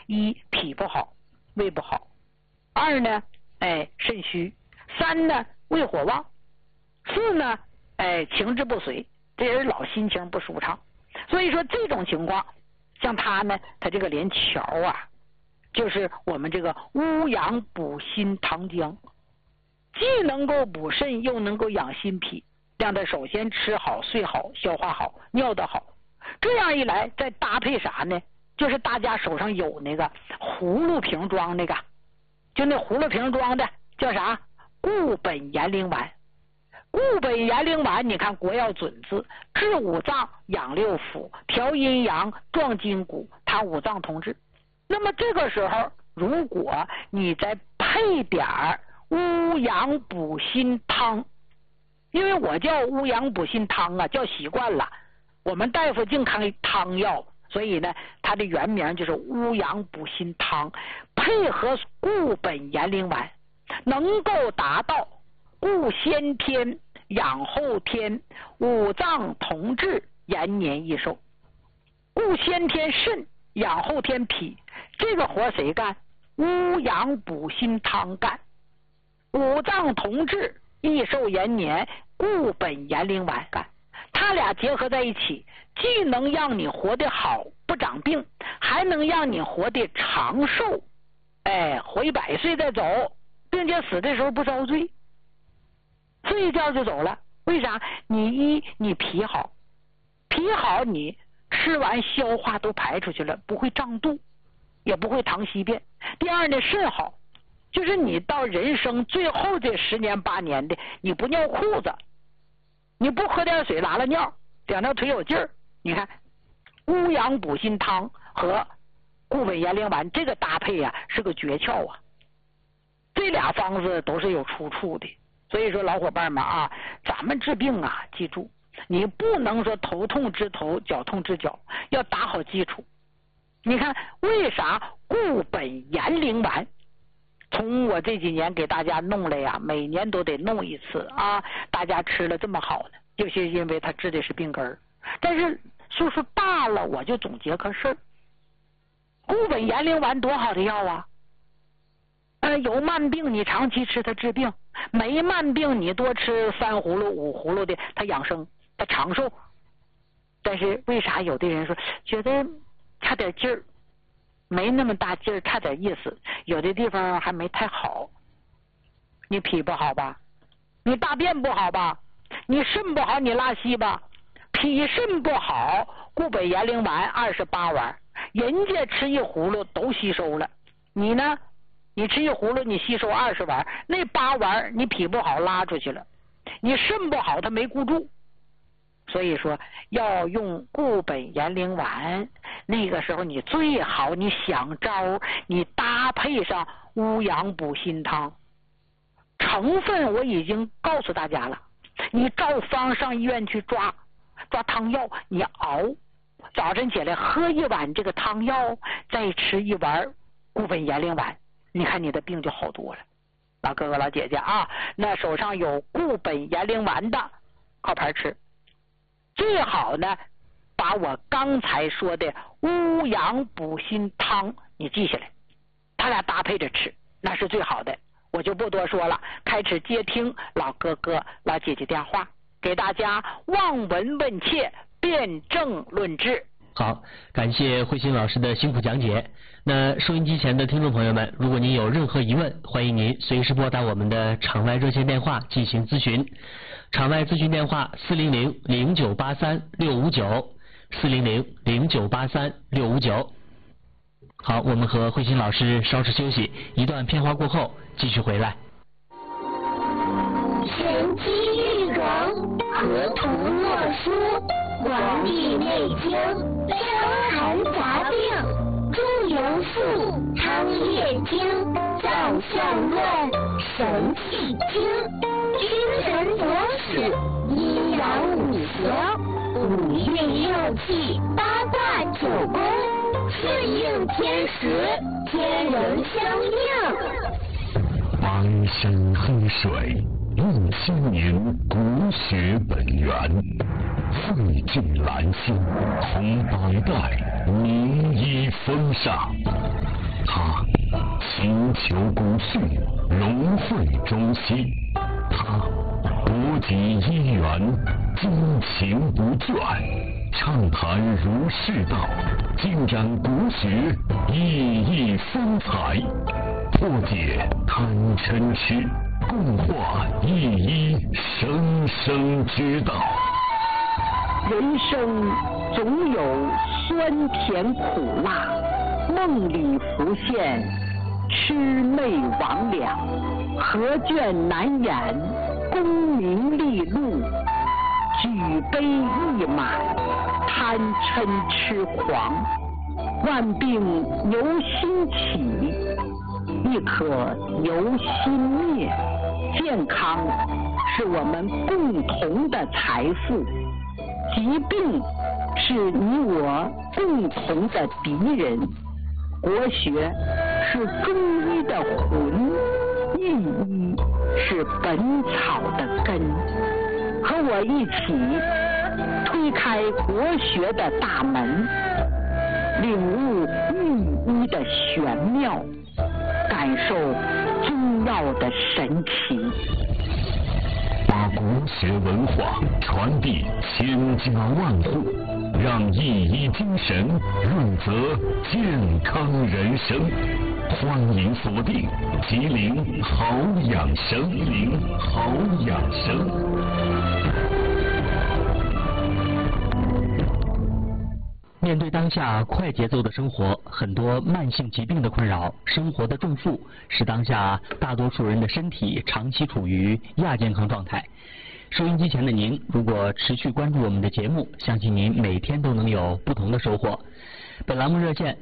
一脾不好，胃不好；二呢，肾虚；三呢，胃火旺；四呢，情志不遂，这人老心情不舒畅。所以说这种情况，像他呢，他这个连桥啊，就是我们这个乌阳补心汤浆，既能够补肾，又能够养心脾，让他首先吃好、睡好、消化好、尿得好。这样一来，再搭配啥呢？就是大家手上有那个葫芦瓶装那个，就那葫芦瓶装的叫啥？固本延龄丸。固本延龄丸，你看国药准字，治五脏、养六腑、调阴阳、壮筋骨，它五脏同治。那么这个时候，如果你再配点乌阳补心汤，因为我叫乌阳补心汤啊，叫习惯了，我们大夫净开汤药，所以呢，它的原名就是乌阳补心汤，配合固本延龄丸，能够达到固先天、养后天、五脏同治、延年益寿。固先天肾，养后天脾，这个活谁干？乌阳补心汤干。五脏同治、益寿延年，固本延龄丸干。它俩结合在一起，既能让你活得好不长病，还能让你活得长寿，活100岁再走，并且死的时候不遭罪，睡一觉就走了。为啥？你脾好，脾好，你吃完消化都排出去了，不会胀肚，也不会溏稀便。第二呢，肾好，就是你到人生最后这10年8年的，你不尿裤子，你不喝点水拉了尿，两条腿有劲儿。你看乌阳补心汤和固本延龄丸这个搭配啊，是个诀窍啊。这俩方子都是有出处的。所以说老伙伴们啊，咱们治病啊，记住你不能说头痛治头，脚痛治脚，要打好基础。你看为啥固本延龄丸从我这几年给大家弄了呀，每年都得弄一次啊，大家吃了这么好呢？就是因为它治的是病根儿。但是岁数大了，我就总结个事儿，固本延龄丸多好的药啊！有慢病你长期吃它治病，没慢病你多吃3葫芦5葫芦的，它养生，它长寿。但是为啥有的人说觉得差点劲儿，没那么大劲儿，差点意思，有的地方还没太好？你脾不好吧？你大便不好吧？你肾不好，你拉稀吧？脾肾不好，固本延龄丸28丸，人家吃1葫芦都吸收了，你呢？你吃1葫芦，你吸收20丸，那8丸你脾不好拉出去了，你肾不好它没固住。所以说要用固本延龄丸，那个时候你最好你想招，你搭配上乌阳补心汤。成分我已经告诉大家了，你照方上医院去抓汤药，你熬，早晨起来喝1碗这个汤药，再吃1碗固本延龄丸，你看你的病就好多了。老哥哥老姐姐啊，那手上有固本延龄丸的靠牌吃，最好呢把我刚才说的乌阳补心汤你记下来，他俩搭配着吃，那是最好的。我就不多说了，开始接听老哥哥老姐姐电话，给大家望闻问切，辩证论治。 好，感谢慧心老师的辛苦讲解。那收音机前的听众朋友们，如果您有任何疑问，欢迎您随时拨打我们的场外热线电话进行咨询。场外咨询电话400-0983-659，400-0983-659。好，我们和慧心老师稍事休息，一段片花过后继续回来。 神机玉容，河图洛书，黄帝内经，伤寒杂病，中庸术，汤液经，造象论，神气经，精神左使，阴阳五行，五运六气，八卦九宫，顺应天时，天人相应。 苍生黑水，用心灵骨血本源，汇聚兰心，同百代名医风尚。 他祈求骨恤，融会中西。他博济医缘，精勤不倦，畅谈儒释道，尽展国学熠熠风采，破解贪嗔痴，共话一一生生之道。 人生总有酸甜苦辣，梦里浮现魑魅魍魉，何卷难掩功名利禄，举杯一满贪嗔痴狂，万病由心起，亦可由心灭。健康是我们共同的财富，疾病是你我共同的敌人。国学是中医的魂，意医是本草的根。和我一起推开国学的大门，领悟御医的玄妙，感受中药的神奇， 把国学文化传递千家万户，让一医精神润泽健康人生。欢迎锁定吉林好养生，吉林好养生。 面对当下快节奏的生活，很多慢性疾病的困扰，生活的重负，使当下大多数人的身体长期处于亚健康状态。收音机前的您，如果持续关注我们的节目，相信您每天都能有不同的收获。本栏目热线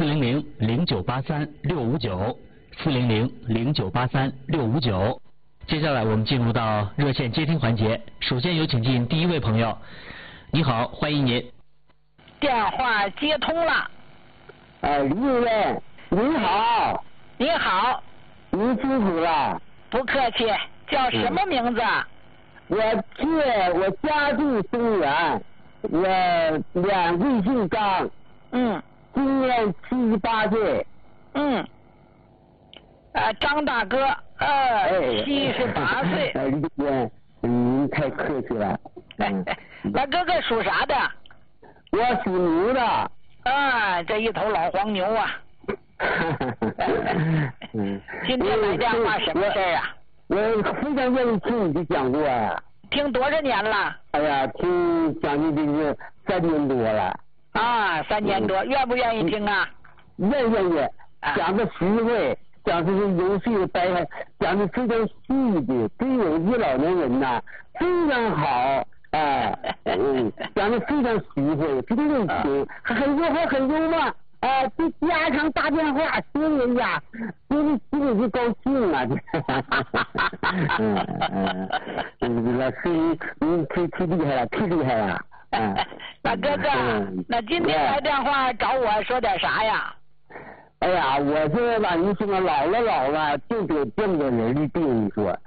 400-0983-659，400-0983-659。接下来我们进入到热线接听环节，首先有请进第一位朋友。你好，欢迎您。 电话接通了。 李主任，您好。 你好。 您辛苦了。 不客气。叫什么名字？ 我家住松原，我两岁姓张。今年78岁。 张大哥，78岁。 李主任，您太客气了。 那哥哥属啥的？ 我属牛的。 这一头老黄牛啊。今天来电话什么事儿啊？ 我非常愿意听你的讲座啊。 听多少年了？ 哎呀，听将近这是3年多了。 3年多，愿不愿意听啊？ 愿意，讲的实惠，讲的是游戏的白话，讲的非常细的，对我一老年人呐非常好。讲的非常实惠，非常热情，还很幽默。这家常大电话听人家，心里就高兴啊！老师，您忒厉害了，忒厉害了。 那哥哥，那今天来电话找我说点啥呀？ 哎呀，我现在吧，你说老了，就得这么个人的病，你说，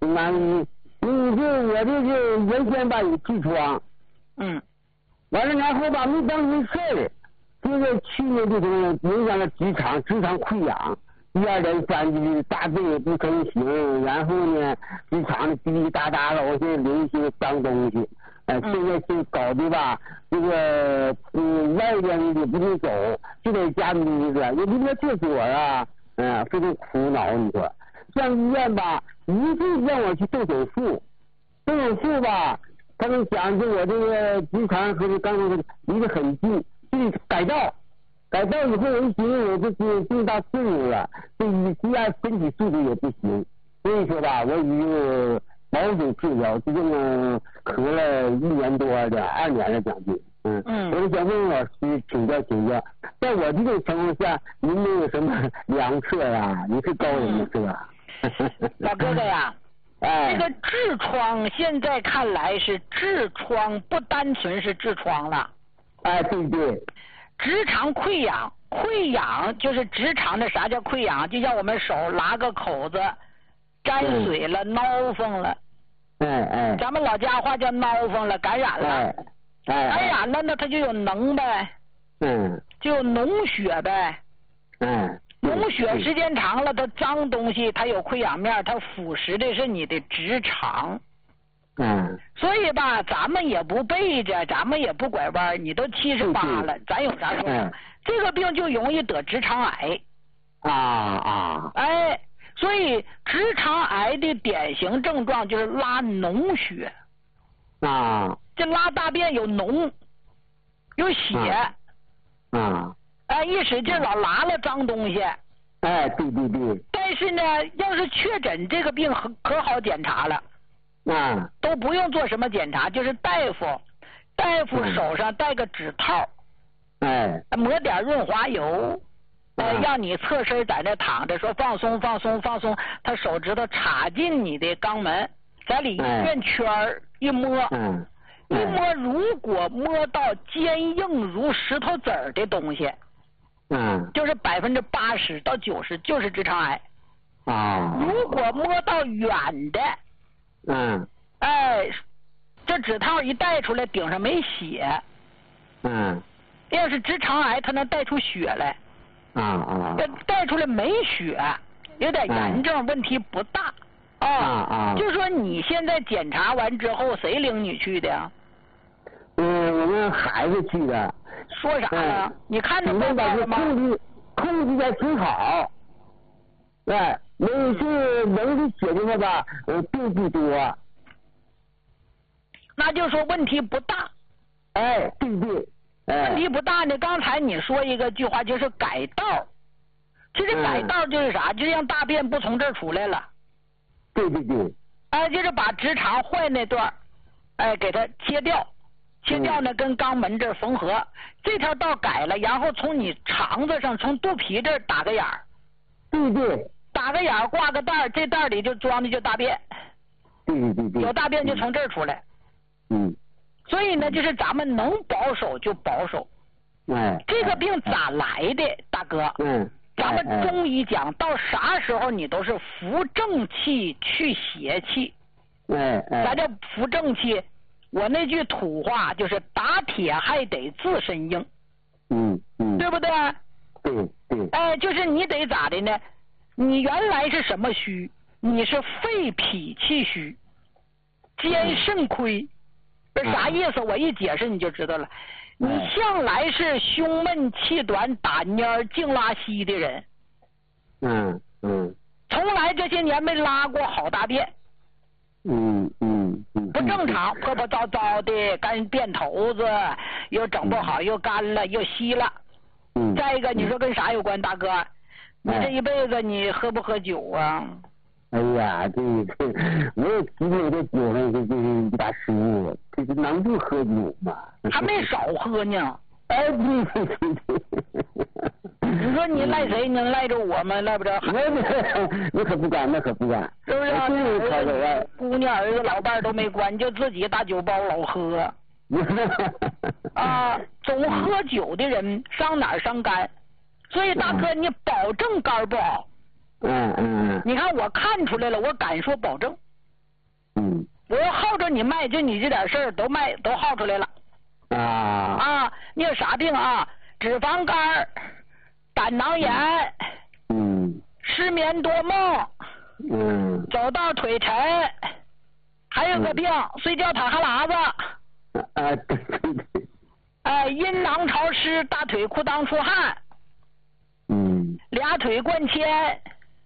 我这是原先吧有痔疮，完了然后吧没当回事儿，就在去年这种影响了直肠溃疡，第2连3就是大便也不成形，然后呢直肠的滴滴答答的，我现在留一些脏东西，现在是搞的吧这个外边也不能走，就在家眯着，也不能厕所啊，非常苦恼，你说。上医院吧，一定让我去动手术吧，他们讲究我这个直肠和这肛门离得很近，就得改道以后我一寻我就是这么大岁数了，这下身体素质也不行，所以说吧，我已经保守治疗，就这么咳了1年多的2年了将近。我就想问问老师请教，在我这种情况下，您没有什么良策呀？您是高人是吧？ 老哥哥呀，这个痔疮现在看来是痔疮，不单纯是痔疮了。 对。 直肠溃疡就是直肠的，啥叫溃疡？就像我们手拉个口子，沾水了，挠风了。咱们老家话叫挠风了，感染了。感染了呢，它就有脓呗。就有脓血呗。脓脓血时间长了，它脏东西，它有溃疡面，它腐蚀的是你的直肠。所以吧，咱们也不背着，咱们也不拐弯，你都78了，咱有啥说啥。这个病就容易得直肠癌。哎，所以直肠癌的典型症状就是拉脓血。这拉大便有脓，有血。一使劲老拉了脏东西。 对。 但是呢，要是确诊这个病可好检查了。都不用做什么检查，就是大夫手上戴个指套，抹点润滑油，让你侧身在那躺着，说放松，他手指头插进你的肛门，在里圈圈一摸，如果摸到坚硬如石头子儿的东西，就是80%到90%就是直肠癌。如果摸到远的。这指套一带出来，顶上没血。要是直肠癌，它能带出血来。这带出来没血，有点严重，问题不大。就说你现在检查完之后，谁领你去的呀？ 我们孩子去的。 说啥呢？你看着报告了吗？ 控制的挺好。每次能血的话吧，并不多。 那就说问题不大。 对。 问题不大呢。刚才你说一个句话，就是改道。其实改道就是啥？就让大便不从这儿出来了。 对。 就是把直肠坏那段，给它切掉呢，跟肛门这儿缝合。这条道改了，然后从你肠子上，从肚皮这儿打个眼儿。 对。 打个眼儿，挂个袋儿，这袋儿里就装的就大便。 对。 有大便就从这儿出来。所以呢，就是咱们能保守就保守。这个病咋来的，大哥？咱们中医讲，到啥时候你都是扶正气去邪气。咱这扶正气，我那句土话就是打铁还得自身硬。对不对？ 对。 就是你得咋的呢？你原来是什么虚？你是肺脾气虚，兼肾亏。这啥意思？我一解释你就知道了。你向来是胸闷气短、打蔫、净拉稀的人。从来这些年没拉过好大便。不正常，破破糟糟的，干便头子，又整不好，又干了，又稀了。再一个，你说跟啥有关，大哥？你这一辈子你喝不喝酒啊？ 哎呀，这我也知道这酒上这一大失误，这能不喝酒吗？ 还没少喝呢。 对。 你说你赖谁？你能赖着我吗？赖不着。 那可不敢。是不是？姑娘、儿子、老伴都没关，就自己大酒包老喝。总喝酒的人上哪儿伤肝？所以大哥，你保证肝不好。你看我看出来了，我敢说保证。我要耗着你卖，就你这点事儿都耗出来了。你有啥病啊？脂肪肝、胆囊炎，失眠多梦，走道腿沉，还有个病，睡觉淌哈喇子。阴囊潮湿，大腿裤裆出汗。俩腿灌铅。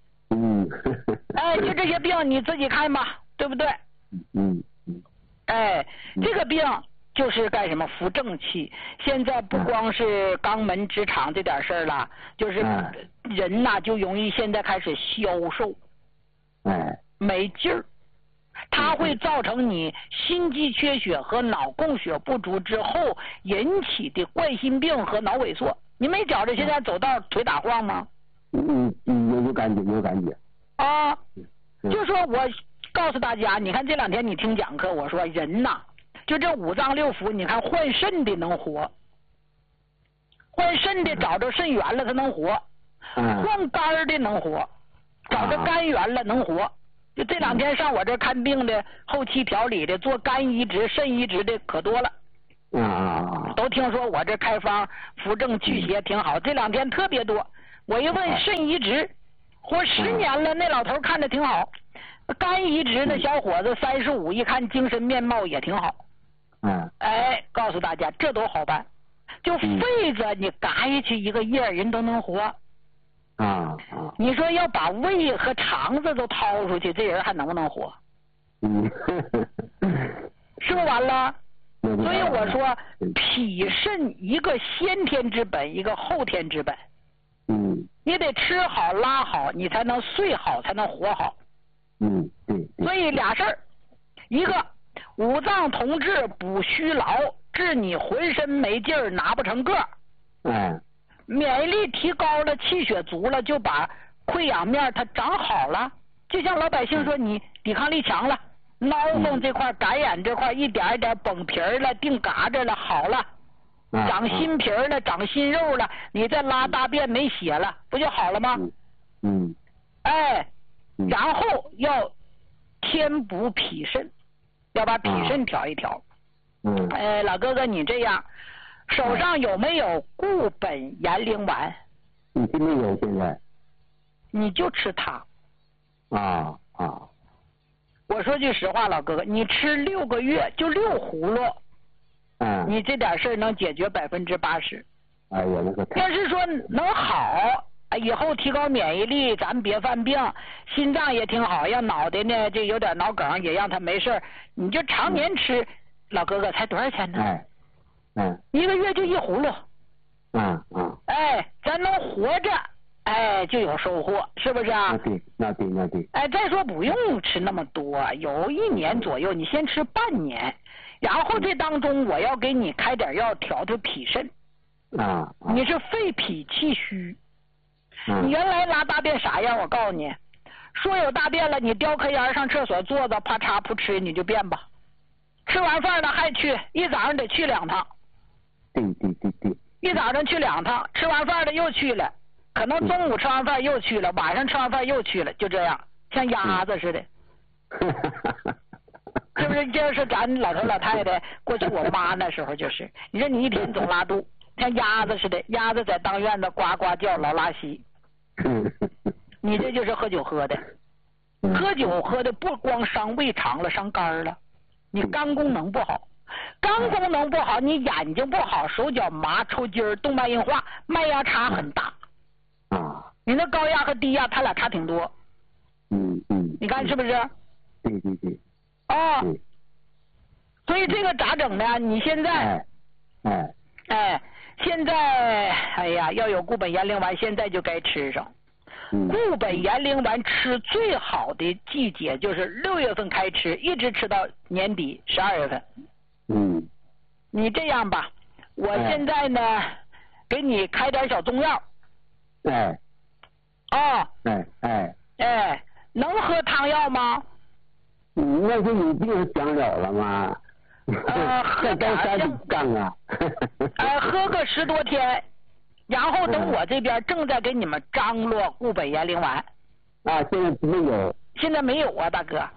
就这些病你自己看吧，对不对？这个病就是干什么？扶正气。现在不光是肛门直肠这点事儿了，就是人呐就容易现在开始消瘦，没劲儿，它会造成你心肌缺血和脑供血不足之后引起的冠心病和脑萎缩。你没觉着现在走道腿打晃吗？ 有感觉。 就说我告诉大家，你看这2天你听讲课，我说人呐，就这5脏6腑，你看换肾的能活，换肾的找着肾源了他能活，换肝的能活，找着肝源了能活。就这2天上我这看病的，后期调理的，做肝移植、肾移植的可多了。都听说我这开方扶正祛邪挺好，这2天特别多。 我一问肾移植，活10年了，那老头看着挺好。肝移植那小伙子35，一看精神面貌也挺好。哎，告诉大家这都好办，就肺子你嘎下去一个叶人都能活。你说要把胃和肠子都掏出去，这人还能不能活？说完了。所以我说，脾肾一个先天之本，一个后天之本。你得吃好拉好，你才能睡好，才能活好。所以俩事儿，一个五脏同治补虚劳，治你浑身没劲儿拿不成个儿。免疫力提高了，气血足了，就把溃疡面它长好了。就像老百姓说，你抵抗力强了。痨风这块、感染这块一点一点崩皮了、定嘎着了，好了，长新皮了、长新肉了，你再拉大便没血了，不就好了吗？哎，然后要添补脾肾，要把脾肾调一调。哎，老哥哥，你这样手上有没有固本延龄丸？ 没有，现在。 你就吃它。我说句实话，老哥哥，你吃6个月就6葫芦，你这点事儿能解决80%。 哎呀，那个。 要是说能好，以后提高免疫力，咱别犯病，心脏也挺好，要脑袋呢这有点脑梗也让他没事，你就常年吃，老哥哥才多少钱呢？1个月就1葫芦。哎，咱能活着。哎，就有收获，是不是啊？ 那对。 哎，再说不用吃那么多，有1年左右，你先吃半年，然后这当中我要给你开点药调调脾肾。你是肺脾气虚。你原来拉大便啥样？我告诉你，说有大便了，你叼颗烟上厕所坐着，啪嚓噗嗤你就便吧。吃完饭了还去，一早上得去2趟。 对。 一早上去2趟，吃完饭了又去了。可能中午吃完饭又去了，晚上吃完饭又去了，就这样，像鸭子似的。是不是？这是咱老头老太太，过去我妈那时候就是。你说你一天总拉肚，像鸭子似的，鸭子在当院子呱呱叫，老拉稀。你这就是喝酒喝的，喝酒喝的不光伤胃肠了，伤肝了，你肝功能不好。肝功能不好，你眼睛不好，手脚麻，抽筋儿，动脉硬化，脉压差很大。你那高压和低压，它俩差挺多。你看是不是？ 对。 所以这个咋整呢？你现在，现在，哎呀，要有固本延龄丸，现在就该吃上。固本延龄丸吃最好的季节就是6月份开吃，一直吃到年底12月份。你这样吧，我现在呢，给你开点小中药。能喝汤药吗？ 那是有病讲了吗？ 喝点干啊。 喝个10多天，然后等我这边正在给你们张罗固本延龄丸。 现在没有。 现在没有啊，大哥。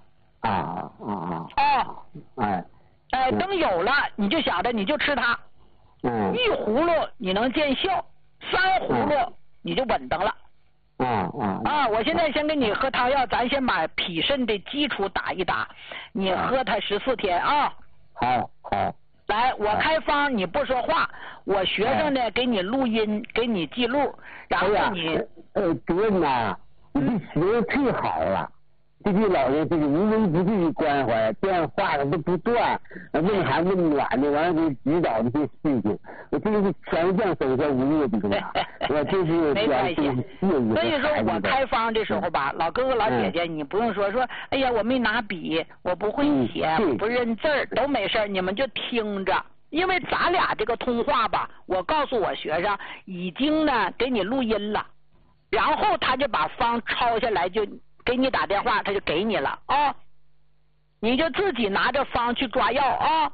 等有了，你就想着你就吃它。1葫芦你能见效，3葫芦你就稳当了。我现在先给你喝汤药，咱先把脾肾的基础打一打，你喝它14天啊。 好。 来，我开方，你不说话，我学生呢给你录音，给你记录，然后你。 主任呐，你这学太好了。这些老人这个无微不至的关怀，电话的都不断，问寒问暖的，完了给指导这些事情，我真的是全项手下无恶的呀！我这是没关系。所以说我开方的时候吧，老哥哥老姐姐，你不用说，哎呀，我没拿笔，我不会写，我不认字儿，都没事，你们就听着。因为咱俩这个通话吧，我告诉我学生已经呢给你录音了，然后他就把方抄下来就。给你打电话，他就给你了啊！你就自己拿着方去抓药啊！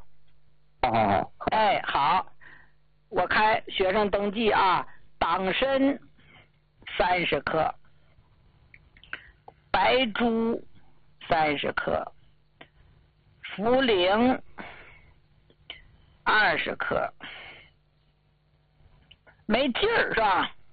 好，我开学生登记啊，党参30克，白术30克，茯苓20克，没劲儿是吧？